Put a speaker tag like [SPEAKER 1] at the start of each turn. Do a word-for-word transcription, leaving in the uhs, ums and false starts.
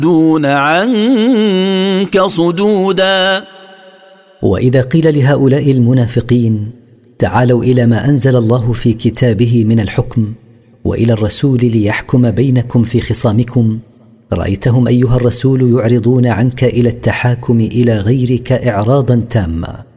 [SPEAKER 1] دون عنك صدودا.
[SPEAKER 2] وإذا قيل لهؤلاء المنافقين تعالوا إلى ما أنزل الله في كتابه من الحكم وإلى الرسول ليحكم بينكم في خصامكم، رأيتهم أيها الرسول يعرضون عنك إلى التحاكم إلى غيرك إعراضا تاما.